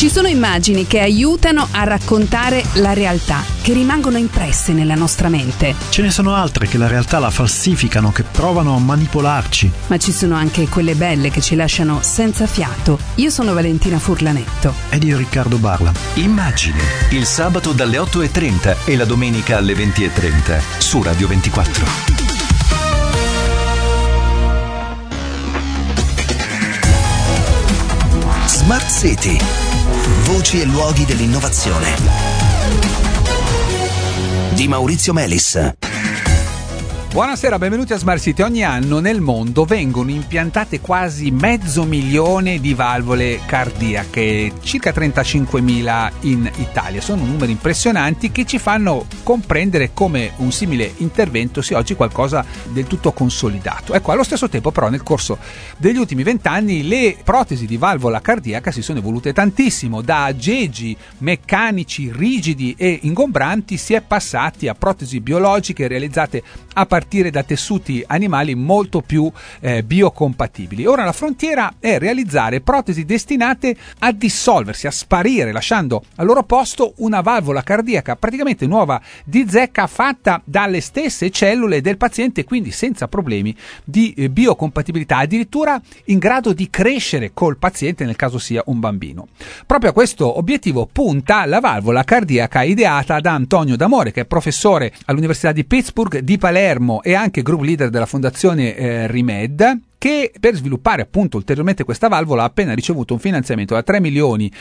Ci sono immagini che aiutano a raccontare la realtà, che rimangono impresse nella nostra mente. Ce ne sono altre che la realtà la falsificano, che provano a manipolarci. Ma ci sono anche quelle belle che ci lasciano senza fiato. Io sono Valentina Furlanetto. Ed io Riccardo Barla. Immagini, il sabato dalle 8:30 e la domenica alle 20:30 su Radio 24. Smart City. Voci e luoghi dell'innovazione. Di Maurizio Melis. Buonasera, benvenuti a Smart City. Ogni anno nel mondo vengono impiantate quasi 500.000 di valvole cardiache, circa 35.000 in Italia. Sono numeri impressionanti che ci fanno comprendere come un simile intervento sia oggi qualcosa del tutto consolidato. Ecco, allo stesso tempo però nel corso degli ultimi 20 anni le protesi di valvola cardiaca si sono evolute tantissimo. Da aggeggi meccanici rigidi e ingombranti si è passati a protesi biologiche realizzate a partire da tessuti animali molto più biocompatibili. Ora la frontiera è realizzare protesi destinate a dissolversi, a sparire, lasciando al loro posto una valvola cardiaca praticamente nuova di zecca, fatta dalle stesse cellule del paziente, quindi senza problemi di biocompatibilità, addirittura in grado di crescere col paziente nel caso sia un bambino. Proprio a questo obiettivo punta la valvola cardiaca ideata da Antonio D'Amore, che è professore all'Università di Pittsburgh, di Palermo e anche group leader della fondazione Rimed, che per sviluppare appunto ulteriormente questa valvola ha appena ricevuto un finanziamento da $3 milioni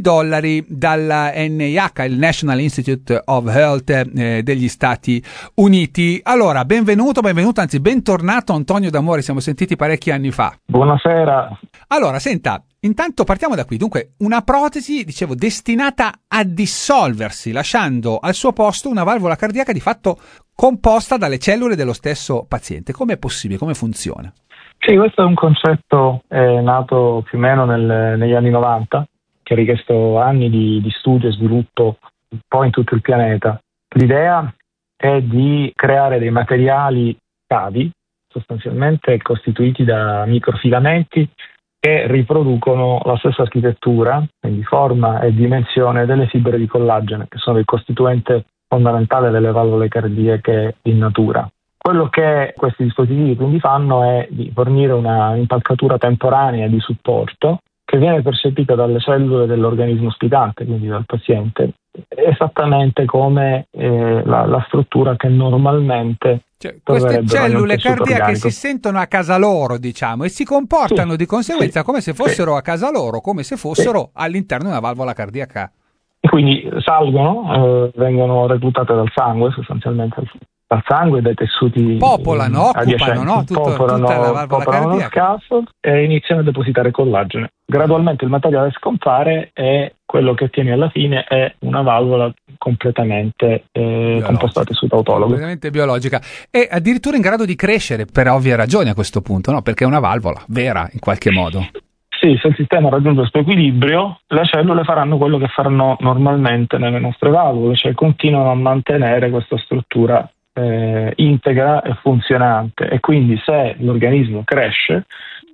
dalla NIH, il National Institute of Health degli Stati Uniti. Allora, benvenuto, anzi bentornato Antonio D'Amore, siamo sentiti parecchi anni fa. Buonasera. Allora, senta, intanto partiamo da qui. Dunque, una protesi, dicevo, destinata a dissolversi, lasciando al suo posto una valvola cardiaca di fatto composta dalle cellule dello stesso paziente. Come è possibile? Come funziona? Sì, questo è un concetto nato più o meno negli anni 90, che ha richiesto anni di studio e sviluppo un po' in tutto il pianeta. L'idea è di creare dei materiali cavi, sostanzialmente costituiti da microfilamenti, che riproducono la stessa architettura, quindi forma e dimensione delle fibre di collagene, che sono il costituente fondamentale delle valvole cardiache in natura. Quello che questi dispositivi quindi fanno è di fornire una impalcatura temporanea di supporto che viene percepita dalle cellule dell'organismo ospitante, quindi dal paziente, esattamente come la struttura che normalmente queste cellule cardiache si sentono a casa loro, diciamo, e si comportano di conseguenza come se fossero a casa loro, come se fossero all'interno di una valvola cardiaca. E quindi salgono, vengono reclutate dal sangue, sostanzialmente dal sangue, dai tessuti popolano, occupano tutta la valvola cardiaca, scaffold, e iniziano a depositare collagene. Gradualmente il materiale scompare e quello che ottieni alla fine è una valvola completamente composta da tessuto autologo. Completamente biologica e addirittura in grado di crescere per ovvie ragioni a questo punto, no? Perché è una valvola vera in qualche modo. Sì, se il sistema raggiunge questo equilibrio, le cellule faranno quello che faranno normalmente nelle nostre valvole, cioè continuano a mantenere questa struttura integra e funzionante, e quindi se l'organismo cresce,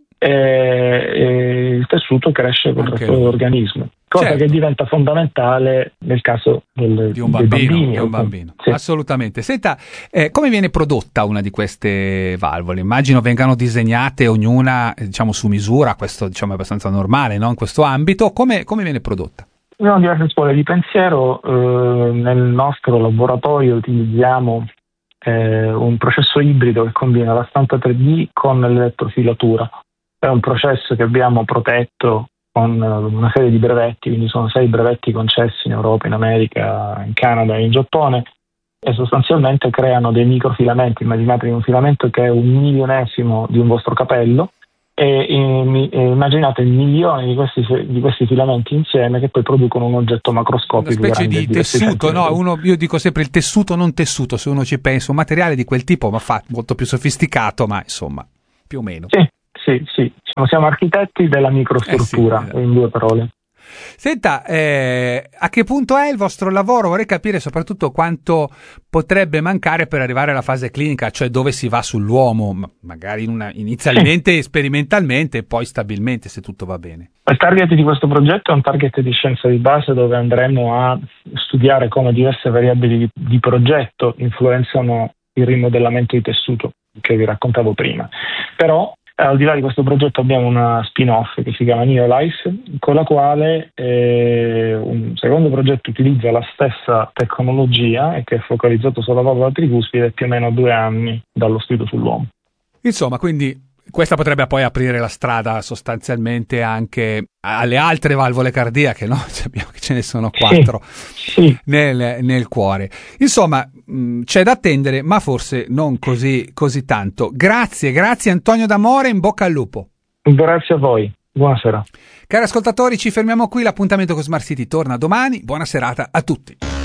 il tessuto cresce con il resto dell'organismo, cosa che diventa fondamentale nel caso di un bambino. Sì. Assolutamente. Senta, come viene prodotta una di queste valvole? Immagino vengano disegnate ognuna, diciamo, su misura. Questo, diciamo, è abbastanza normale, no? In questo ambito, come viene prodotta? Ci sono diverse scuole di pensiero. Nel nostro laboratorio utilizziamo un processo ibrido che combina la stampa 3D con l'elettrofilatura. È un processo che abbiamo protetto con una serie di brevetti, quindi sono 6 brevetti concessi in Europa, in America, in Canada e in Giappone, e sostanzialmente creano dei microfilamenti. Immaginate un filamento che è 1/1000 di un vostro capello, e immaginate milioni di questi filamenti insieme che poi producono un oggetto macroscopico. Una specie di tessuto, no? Io dico sempre il tessuto non tessuto, se uno ci pensa, un materiale di quel tipo, ma molto più sofisticato, ma insomma, più o meno. Sì. Siamo architetti della microstruttura, in 2 parole. Senta, a che punto è il vostro lavoro? Vorrei capire soprattutto quanto potrebbe mancare per arrivare alla fase clinica, cioè dove si va sull'uomo, magari inizialmente sperimentalmente e poi stabilmente, se tutto va bene. Il target di questo progetto è un target di scienza di base dove andremo a studiare come diverse variabili di progetto influenzano il rimodellamento di tessuto che vi raccontavo prima. Però al di là di questo progetto abbiamo una spin-off che si chiama Neolife, con la quale un secondo progetto utilizza la stessa tecnologia e che è focalizzato sulla valvola tricuspide e più o meno 2 anni dallo studio sull'uomo. Insomma, quindi questa potrebbe poi aprire la strada sostanzialmente anche alle altre valvole cardiache, no? Sappiamo che ce ne sono 4 sì. Nel cuore. Insomma, c'è da attendere, ma forse non così tanto. Grazie Antonio D'Amore, in bocca al lupo. Grazie a voi, buonasera. Cari ascoltatori, ci fermiamo qui, l'appuntamento con Smart City torna domani, buona serata a tutti.